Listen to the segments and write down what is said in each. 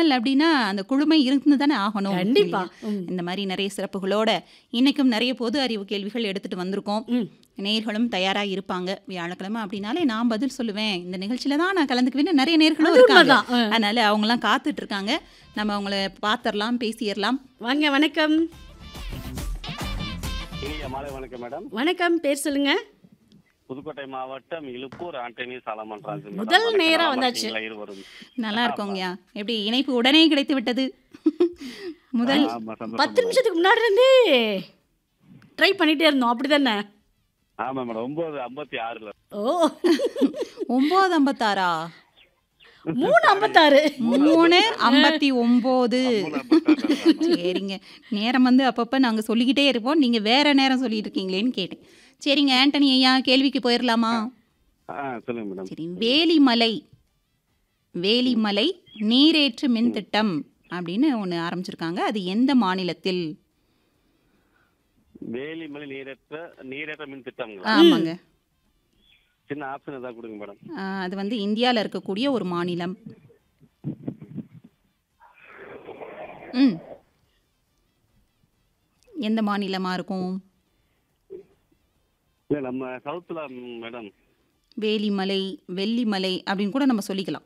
மணல் அப்படின்னா அந்த குழுமை இருந்து தானே ஆகணும் கண்டிப்பா. இல்லையா? இந்த மாதிரி நிறைய சிறப்புகளோட இன்னைக்கும் நிறைய பொது அறிவு கேள்விகள் எடுத்துட்டு வந்திருக்கோம். நேர்களும் தயாரா இருப்பாங்க. வியாழக்கிழமை அப்படின்னாலே நான் பதில் சொல்லுவேன், இந்த நிகழ்ச்சியில தான் நான் கலந்துக்குவேன்னு நிறைய நேர்களும் அது இருக்காங்க. உண்மைதான். அதனால அவங்கலாம் காத்துட்டு இருக்காங்க. நம்ம அவங்கள பாத்திரலாம், பேசிடலாம். வாங்க, வணக்கம். இனிய மாலை வணக்கம் மேடம். வணக்கம், பேர் சொல்லுங்க. புதுக்கோட்டை மாவட்டம் இலுப்பூர் ஆண்டனி சாலமன் ராஜு மேடம். முதல் வணக்கம், நேரா நல்லா வந்தாச்சு. இருக்கீங்களா இருவரும்? நல்லா இருக்கோங்கய்யா. எப்படி இணைப்பு உடனே கிடைத்து விட்டது? முதல் ஆமா, சந்தோஷம் 10 மேடம். நிமிஷத்துக்கு முன்னாடி இருந்தே ட்ரை பண்ணிட்டே இருந்தோம், அப்படிதானே? ஆமா மேடம், 9:56ல. ஓ, 9:56 3:56. 3:59. 3:56. சரிங்க. நேரம் வந்து அப்பப்போ நாங்கள் சொல்லிக்கிட்டே இருப்போம், நீங்கள் வேற நேரம் சொல்லிட்டு இருக்கீங்களேன்னு கேட்டேன். சரிங்க ஆண்டனி ஐயா, கேள்விக்கு போயிடலாமா? சொல்லுங்க மேடம். சரி, வேலிமலை நீரேற்று மின் திட்டம் அப்படின்னு ஒன்று ஆரம்பிச்சிருக்காங்க. அது எந்த மாநிலத்தில்? வேலிமலை நீரேற்ற மின் திட்டங்களா? ஆமாங்க. சின்ன ஆப்ஷன் ஏதாவது கொடுங்க மேடம். அது வந்து இந்தியாவில் இருக்கக்கூடிய ஒரு மாநிலம். எந்த மாநிலமாக இருக்கும்? இல்ல நம்ம சவுத்துல மேடம். வேலிமலை, வெள்ளிமலை அப்படின்னு கூட நம்ம சொல்லிக்கலாம்.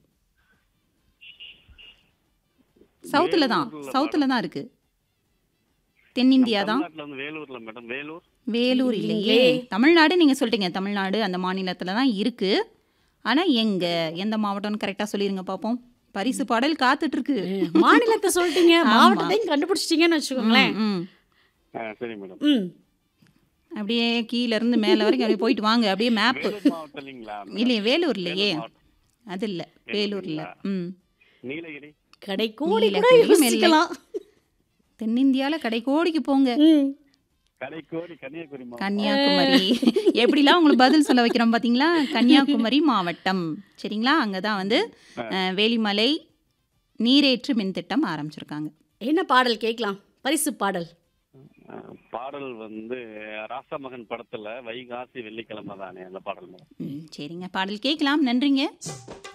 சவுத்தில் தான் இருக்கு. தென்னிந்தியா தான். தமிழ்நாட்டுல வந்து வேலூர்ல மேடம். வேலூர் இல்லையே. தமிழ்நாடு நீங்கள் சொல்லிட்டீங்க. தமிழ்நாடு அந்த மாநிலத்தில் தான் இருக்கு. ஆனால் எந்த மாவட்டம்னு கரெக்டாக சொல்லிடுங்க பார்ப்போம். பரிசு பாடல் காத்துட்டு இருக்கு. மாநிலத்தை சொல்லிட்டீங்க, மாவட்டத்தையும் கண்டுபிடிச்சிட்டீங்கன்னு வச்சுக்கோங்களேன். சரி மேடம். அப்படியே கீழ இருந்து மேலே வரைக்கும் அப்படியே போயிட்டு வாங்க. அப்படியே மேப்பு. வேலூர் மாவட்டம் இல்லைங்களா? இல்லையே, வேலூர் இல்லையே. வேலூர் மாவட்டம். அது இல்லை, வேலூர் இல்லை. நீலகிரி. கடைக்கோடி கூட நீலகிரியும் யோசிக்கலாம். தென்னிந்தியாவில் கடைக்கோடிக்கு போங்க. கடைக்கோடி கன்னியாகுமரி மாவட்டம். கன்னியாகுமரி. எப்படிலாம் உங்களுக்கு பதில் சொல்ல வைக்கிறோம் பார்த்தீங்களா? கன்னியாகுமரி மாவட்டம். சரிங்களா? அங்கே தான் வந்து வேலிமலை நீரேற்று மின் திட்டம் ஆரம்பிச்சிருக்காங்க. என்ன பாடல் கேட்கலாம்? பரிசு பாடல். பாடல் வந்து ராசமகன் படத்துல வைகாசி வெள்ளிக்கிழமை தானே அந்த பாடல் மேடம். சரிங்க, பாடல் கேட்கலாம். நன்றிங்க.